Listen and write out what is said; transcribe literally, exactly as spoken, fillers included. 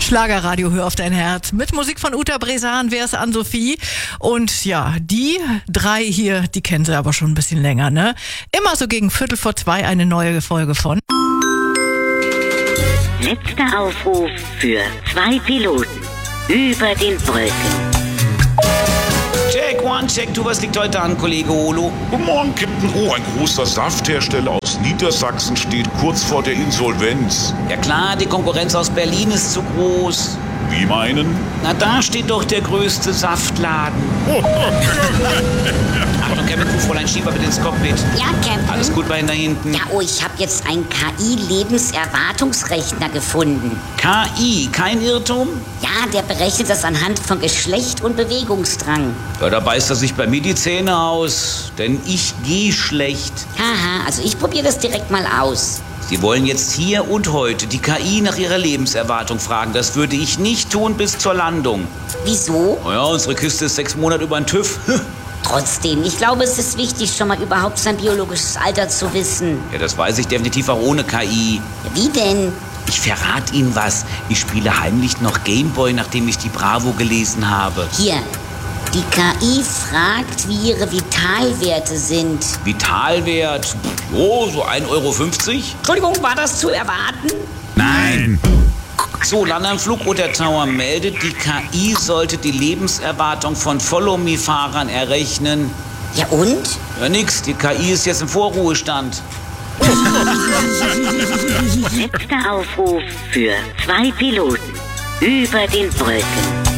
Schlagerradio, hör auf dein Herz. Mit Musik von Uta Bresan, wer ist Ann-Sophie? Und ja, die drei hier, die kennen sie aber schon ein bisschen länger, ne? Immer so gegen Viertel vor zwei eine neue Folge von Letzter Aufruf für zwei Piloten über den Brücken. Check one, check two, was liegt heute an, Kollege Olo? Guten Morgen, Captain. Oh, ein großer Safthersteller aus Niedersachsen steht kurz vor der Insolvenz. Ja klar, die Konkurrenz aus Berlin ist zu groß. Wie meinen? Na, da steht doch der größte Saftladen. Achtung, Captain, Fräulein Schieber, bitte ins Cockpit. Ja, Captain. Alles gut bei Ihnen da hinten? Ja, oh, ich habe jetzt einen K I-Lebenserwartungsrechner gefunden. K I, kein Irrtum? Ja, der berechnet das anhand von Geschlecht und Bewegungsdrang. Ja, da beißt er sich bei mir die Zähne aus, denn ich geh schlecht. Haha, also ich probiere das direkt mal aus. Sie wollen jetzt hier und heute die K I nach ihrer Lebenserwartung fragen. Das würde ich nicht tun bis zur Landung. Wieso? Ja, unsere Kiste ist sechs Monate über den TÜV. Trotzdem, ich glaube, es ist wichtig, schon mal überhaupt sein biologisches Alter zu wissen. Ja, das weiß ich definitiv auch ohne K I. Wie denn? Ich verrate Ihnen was. Ich spiele heimlich noch Gameboy, nachdem ich die Bravo gelesen habe. Hier, die K I fragt, wie ihre Vitalwerte sind. Vitalwert? Oh, so ein Euro fünfzig? Entschuldigung, war das zu erwarten? Nein. So, Landeanflug oder Tower meldet, die K I sollte die Lebenserwartung von Follow-Me-Fahrern errechnen. Ja und? Ja nix, die K I ist jetzt im Vorruhestand. Letzter Aufruf für zwei Piloten über den Brücken.